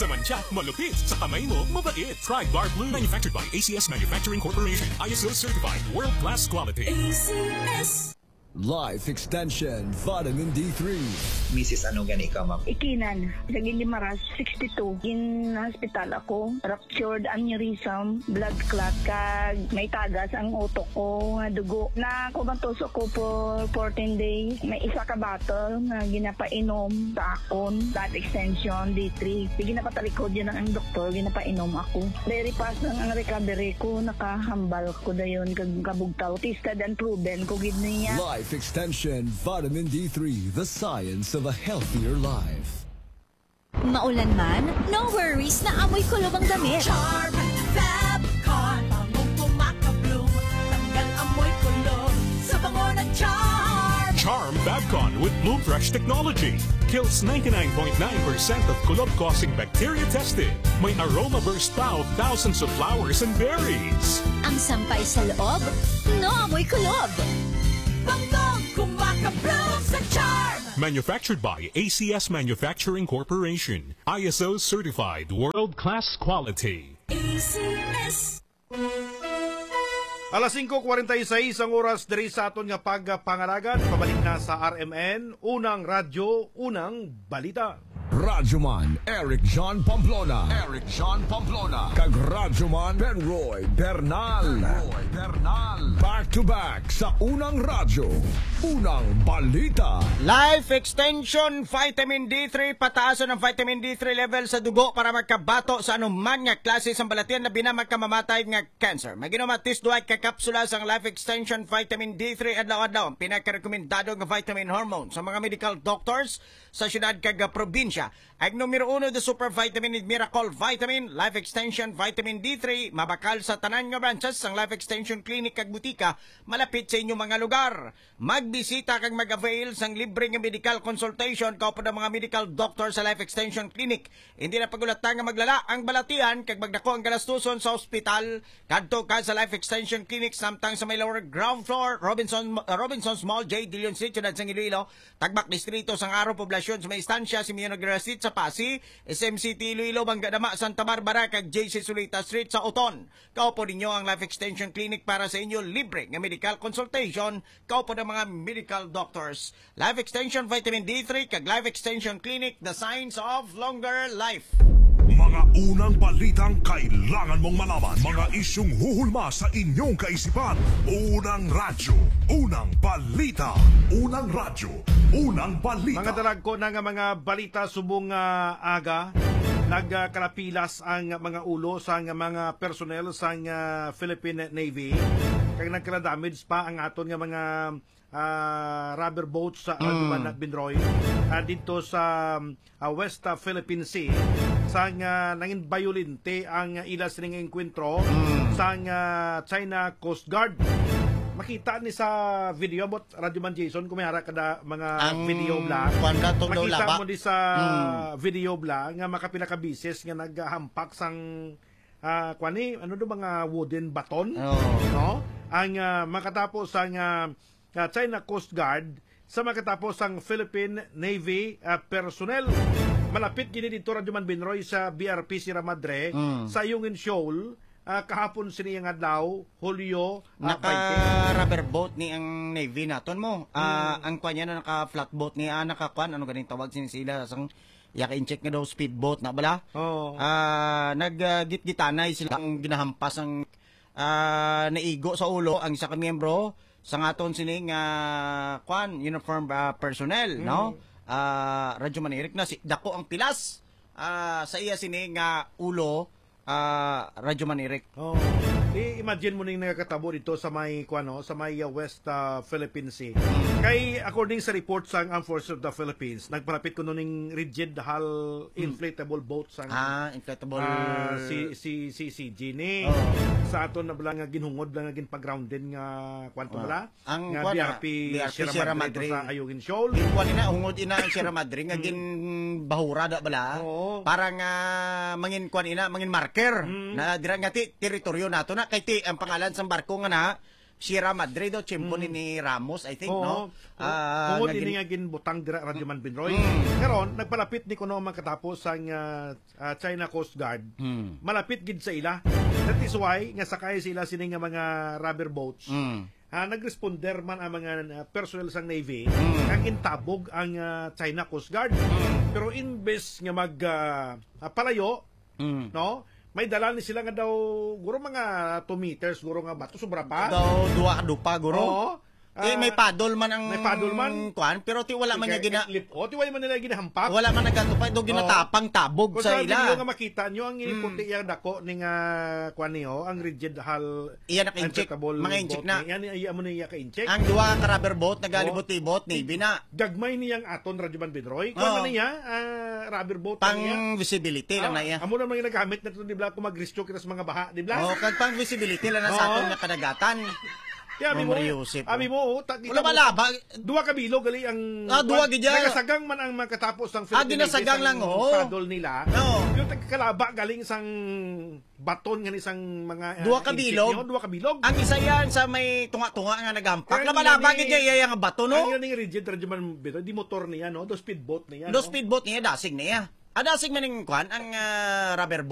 Sa mancha, malupit. Sa kamay mo, mabait. Try Guard Blue. Manufactured by ACS Manufacturing Corporation. ISO certified. World-class quality. ACS. Life Extension Vitamin D3. Mrs. ano gani ka, ma'am? Ikinan, lagi limaras, 62. In hospital ako, ruptured aneurysm, blood clot, kag may tagas ang utok ko, nga dugo. Na kumantusok ko for 14 days. May isa ka bottle na ginapainom sa akon, that extension, D3. Di ginapatalikod yun ang doktor, ginapainom ako. Very fast lang ang recovery ko, nakahambal ko na yun, kag kabugtaw. Tested and proven ko gid niya. Life Extension Vitamin D3, the science of a healthier life. Maulan man, no worries na amoy kulob ang damit. Charm Fabcon, bangong kumakabloom, tanggal amoy kulob sa bango ng Charm. Charm Fabcon with Bloom Fresh technology. Kills 99.9% of kulob-causing bacteria tested. May aroma burst pa of thousands of flowers and berries. Ang sampay sa loob, no amoy kulob. Bangong kumakabloom sa Charm. Manufactured by ACS Manufacturing Corporation. ISO certified. World-class quality. ACS. Alas 5:46 ang oras diri sa aton nga pagpangalagan. Pabalik na sa RMN, unang radyo, unang balita. Radyoman Eric John Pamplona. Eric John Pamplona. Kag Radyoman Benroy Bernal. Back to back sa unang radyo, unang balita. Life Extension Vitamin D3, pataasan ng vitamin D3 level sa dugo para magkabato sa anuman nga klase sa balatian na binamagkamamatay nga cancer. Maginumatis duay ka kapsula sang Life Extension Vitamin D3 adlaw-adlaw ang pinakarekomendado nga vitamin hormone sa mga medical doctors sa syudad kag probinsya. Ang numero 1 the super vitamin and miracle vitamin, Life Extension Vitamin D3, mabakal sa tanan nga branches sang Life Extension Clinic kag butika malapit sa inyong mga lugar. Magbisita kag mag-avail sang libre nga medical consultation kaupo ng mga medical doctor sa Life Extension Clinic. Hindi na pagulatan nga maglala ang balatian kag magdako ang galastuson sa ospital. Kadto ka sa Life Extension Clinic samtang sa may lower ground floor, Robinson's Mall, J. Dillon Street, Ciudad San Iloilo, Tagbak Distrito, sang Araw, Poblasyon sa may istansya, Simeon Noguera Street sa Pasig, SMCT Iloilo, Bangadama, Santa Barbara, kag JC Sulita Street sa Oton. Kaupo ninyo ang Life Extension Clinic para sa inyo libre nga medical consultation, kaupo ng mga medical doctors. Life Extension Vitamin D3 kag Life Extension Clinic, the science of longer life. Mga unang balitang kailangan mong malaman. Mga isyung huhulma sa inyong kaisipan. Unang radyo, unang balita. Unang radyo, unang balita. Mga dalagko na nga mga balita subong aga. Nagkalapilas ang mga ulo sa mga personnel sa Philippine Navy. Kaya nagkala-damage pa ang aton nga mga rubber boats sa Radyoman at Benroy dito sa West Philippine Sea. Sa nangin violente ang ilas ning enkwentro sa China Coast Guard. Makita ni sa video bot Radyoman Jason kung may hara kada mga ang video vlog. Makita mo di sa video vlog nga makapila ka bisis nga naghampak sang kwani ano do mga wooden baton no ang makatapos ang China Coast Guard sa makatapos ang Philippine Navy personnel. Malapit gini dito Radyoman Benroy sa BRP Sierra Madre sa Ayungin Shoal. Kahapon sini nga daw Hulyo naka-rubber boat ni ang Navy naton mo. Ang kanya na naka-flat boat ni naka-kwan ano ganing tawag sila sang yaka-incheck nga daw speedboat na bala. Nag-git-gitanay silang ginahampas ang naigo sa ulo ang isa ka miyembro sa ngaton sining uniform personnel no. Radyoman Eric na si dako ang pilas sa iya sining ulo Radyoman Eric. I-imagine mo ning nagkatabo dito sa may sa may West Philippine Sea. Kay according sa report sa Armed Forces of the Philippines, nagpalapit kuno ning rigid hull inflatable boat sa inflatable CCG ni. Sa aton na bala nga ginhungod lang nga ginpag-grounded nga kwanto bala ang BRP Sierra Madre sa Ayungin Shoal. Kuan ina hungod ina ang Sierra Madre nga ginbahura da bala para nga mangin kuan ina mangin marker na dira nga teritoryo nato na kay ti ang pangalan sa barko nga na Sierra Madre do chimpo ni Ramos, I think, no? Kung hindi nga ginbutang dira Radyoman Binroy. Karon nagpalapit ni kuno makatapos ang China Coast Guard. Malapit gid sa ila. That is why nga sakay sila sini nga mga rubber boats. Nagresponder man ang mga personnel sang Navy kang intabog ang China Coast Guard. Pero imbes nga palayo, no? May dala ni sila nga daw guro mga 2 meters guro nga bato sobra pa. Daw duwa ka dupa guro. Oo. May paddle man ang kuan, pero ti wala man niya ti wala man nila ginahampak. Wala man nagatupay do ginatapang tabog sa ila. Kung nga makita nyo ang iniputi yang dako ning kuan niyo ang rigid hull. Iya naka-incheck, mga incheck na. Yan iya mo niya ka-incheck. Ang duwa ka rubber boat nagalibot-libot ni bina. Gagmay niyang aton Radyoman Binroy. Kuan man niya rubber boat pang visibility lang na iya. Amo na mga nagamit na to di ba kung mag-rescue kita sa mga baha, di ba? Kag pang visibility lang na sa aton nga kadagatan. Kaya abi mo, wala malaba. 2 kabilog gali ang duwa gidya. Nagasagang man ang makatapos ng Philippine ginasagang lang paddle nila. No. Yung tagkalaba galing sang baton nga isang mga 2 kabilog. 2 kabilog. Ang isa yan sa may tunga-tunga nga nagampak. Malaba gidya iya nga bato no. Ang ning rigid Radyoman Binroy, di motor niya no, do speedboat niya. Do speedboat niya dasig niya. Dasig man ning kuan ang rubber